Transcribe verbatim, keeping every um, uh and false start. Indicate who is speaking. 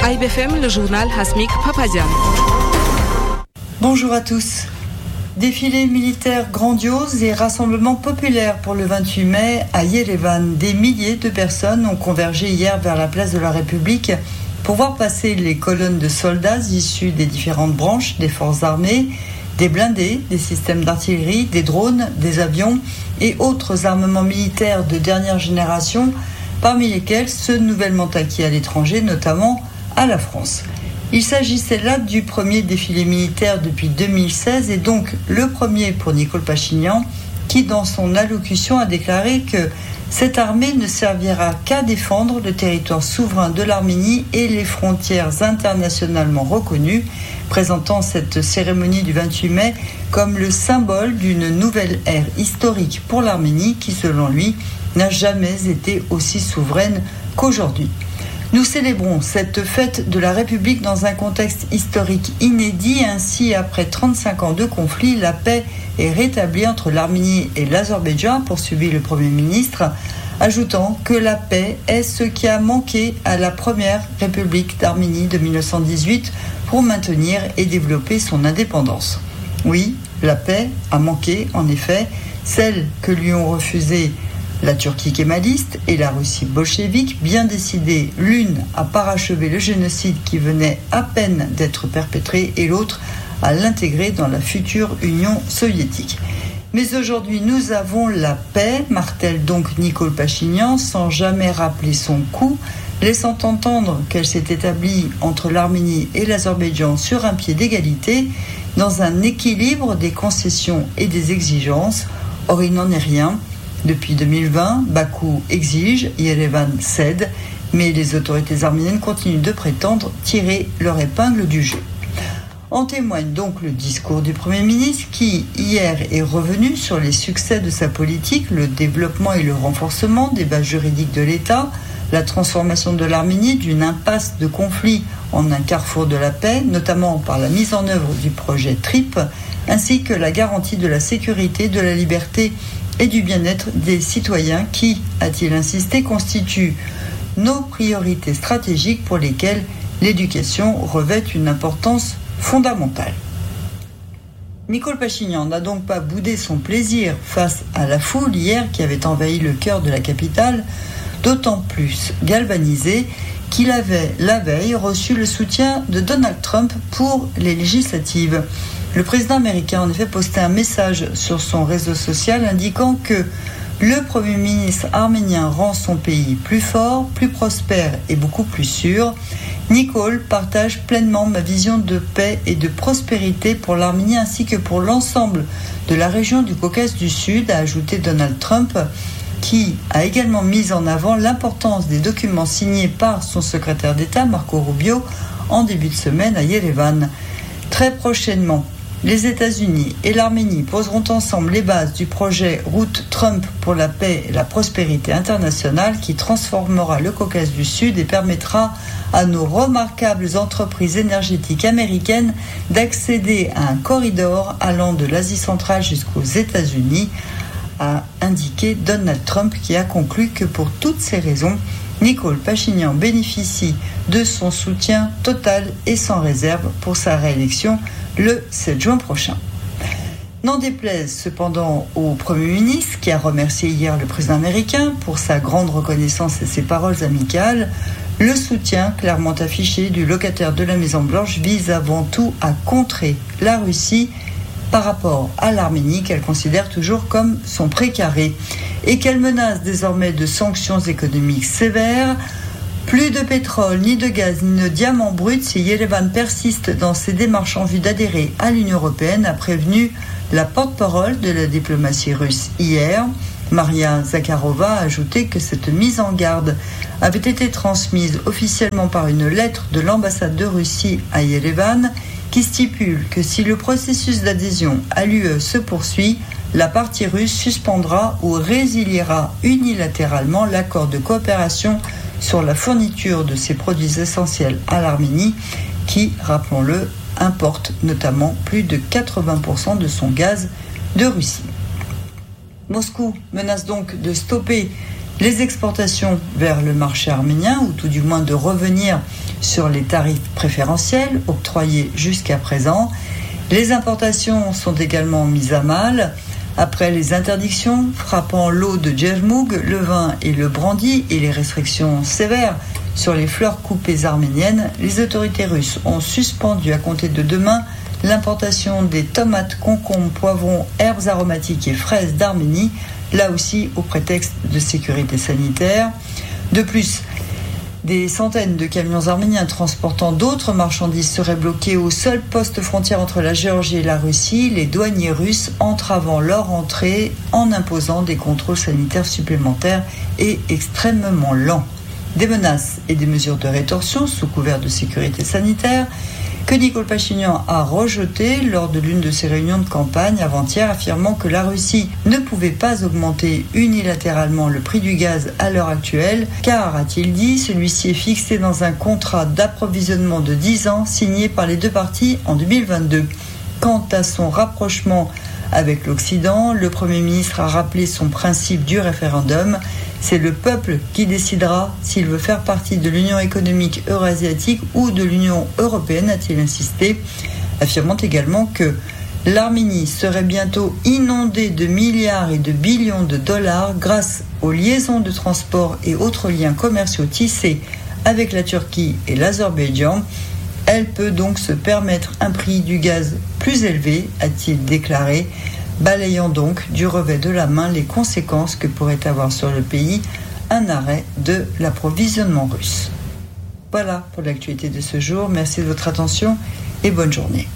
Speaker 1: I B F M, le journal Hasmik Papazian.
Speaker 2: Bonjour à tous. Défilé militaire grandiose et rassemblement populaire pour le vingt-huit mai à Yerevan. Des milliers de personnes ont convergé hier vers la place de la République pour voir passer les colonnes de soldats issus des différentes branches des forces armées, des blindés, des systèmes d'artillerie, des drones, des avions et autres armements militaires de dernière génération, parmi lesquels ceux nouvellement acquis à l'étranger, notamment à la France. Il s'agissait là du premier défilé militaire depuis deux mille seize et donc le premier pour Nicole Pachinian, qui dans son allocution a déclaré que cette armée ne servira qu'à défendre le territoire souverain de l'Arménie et les frontières internationalement reconnues, présentant cette cérémonie du vingt-huit mai comme le symbole d'une nouvelle ère historique pour l'Arménie qui, selon lui, n'a jamais été aussi souveraine qu'aujourd'hui. Nous célébrons cette fête de la République dans un contexte historique inédit. Ainsi, après trente-cinq ans de conflit, la paix est rétablie entre l'Arménie et l'Azerbaïdjan, poursuivit le Premier ministre, ajoutant que la paix est ce qui a manqué à la première République d'Arménie de mille neuf cent dix-huit pour maintenir et développer son indépendance. Oui, la paix a manqué, en effet, celle que lui ont refusée la Turquie kémaliste et la Russie bolchevique, bien décidées l'une à parachever le génocide qui venait à peine d'être perpétré et l'autre à l'intégrer dans la future Union soviétique. Mais aujourd'hui, nous avons la paix, martèle donc Nicole Pachinian, sans jamais rappeler son coup, laissant entendre qu'elle s'est établie entre l'Arménie et l'Azerbaïdjan sur un pied d'égalité, dans un équilibre des concessions et des exigences. Or, il n'en est rien. Depuis deux mille vingt, Bakou exige, Yerevan cède, mais les autorités arméniennes continuent de prétendre tirer leur épingle du jeu. En témoigne donc le discours du Premier ministre qui, hier, est revenu sur les succès de sa politique, le développement et le renforcement des bases juridiques de l'État, la transformation de l'Arménie d'une impasse de conflit en un carrefour de la paix, notamment par la mise en œuvre du projet TRIP, ainsi que la garantie de la sécurité, de la liberté et du bien-être des citoyens qui, a-t-il insisté, constituent nos priorités stratégiques pour lesquelles l'éducation revêt une importance fondamentale. Nicole Pachinian n'a donc pas boudé son plaisir face à la foule hier qui avait envahi le cœur de la capitale, d'autant plus galvanisé qu'il avait la veille reçu le soutien de Donald Trump pour les législatives. Le président américain a en effet posté un message sur son réseau social indiquant que le Premier ministre arménien rend son pays plus fort, plus prospère et beaucoup plus sûr. Nicole partage pleinement ma vision de paix et de prospérité pour l'Arménie ainsi que pour l'ensemble de la région du Caucase du Sud, a ajouté Donald Trump, qui a également mis en avant l'importance des documents signés par son secrétaire d'État, Marco Rubio, en début de semaine à Yerevan. Très prochainement, les États-Unis et l'Arménie poseront ensemble les bases du projet Route Trump pour la paix et la prospérité internationale qui transformera le Caucase du Sud et permettra à nos remarquables entreprises énergétiques américaines d'accéder à un corridor allant de l'Asie centrale jusqu'aux États-Unis, a indiqué Donald Trump, qui a conclu que pour toutes ces raisons, Nicole Pachinian bénéficie de son soutien total et sans réserve pour sa réélection le sept juin prochain. N'en déplaise cependant au Premier ministre, qui a remercié hier le président américain pour sa grande reconnaissance et ses paroles amicales, le soutien clairement affiché du locataire de la Maison-Blanche vise avant tout à contrer la Russie par rapport à l'Arménie qu'elle considère toujours comme son précaré et qu'elle menace désormais de sanctions économiques sévères. Plus de pétrole, ni de gaz, ni de diamants bruts si Yerevan persiste dans ses démarches en vue d'adhérer à l'Union européenne, a prévenu la porte-parole de la diplomatie russe hier. Maria Zakharova a ajouté que cette mise en garde avait été transmise officiellement par une lettre de l'ambassade de Russie à Yerevan qui stipule que si le processus d'adhésion à l'U E se poursuit, la partie russe suspendra ou résiliera unilatéralement l'accord de coopération sur la fourniture de ces produits essentiels à l'Arménie qui, rappelons-le, importe notamment plus de quatre-vingts pour cent de son gaz de Russie. Moscou menace donc de stopper les exportations vers le marché arménien, ou tout du moins de revenir sur les tarifs préférentiels octroyés jusqu'à présent. Les importations sont également mises à mal. Après les interdictions frappant l'eau de Djermoug, le vin et le brandy et les restrictions sévères sur les fleurs coupées arméniennes, les autorités russes ont suspendu à compter de demain l'importation des tomates, concombres, poivrons, herbes aromatiques et fraises d'Arménie, là aussi au prétexte de sécurité sanitaire. De plus, des centaines de camions arméniens transportant d'autres marchandises seraient bloqués au seul poste frontière entre la Géorgie et la Russie, les douaniers russes entravant leur entrée en imposant des contrôles sanitaires supplémentaires et extrêmement lents. Des menaces et des mesures de rétorsion sous couvert de sécurité sanitaire que Nicole Pachinian a rejeté lors de l'une de ses réunions de campagne avant-hier, affirmant que la Russie ne pouvait pas augmenter unilatéralement le prix du gaz à l'heure actuelle, car, a-t-il dit, celui-ci est fixé dans un contrat d'approvisionnement de dix ans signé par les deux parties en deux mille vingt-deux. Quant à son rapprochement avec l'Occident, le Premier ministre a rappelé son principe du référendum. C'est le peuple qui décidera s'il veut faire partie de l'Union économique eurasiatique ou de l'Union européenne, a-t-il insisté, affirmant également que l'Arménie serait bientôt inondée de milliards et de billions de dollars grâce aux liaisons de transport et autres liens commerciaux tissés avec la Turquie et l'Azerbaïdjan. Elle peut donc se permettre un prix du gaz plus élevé, a-t-il déclaré, balayant donc du revers de la main les conséquences que pourrait avoir sur le pays un arrêt de l'approvisionnement russe. Voilà pour l'actualité de ce jour. Merci de votre attention et bonne journée.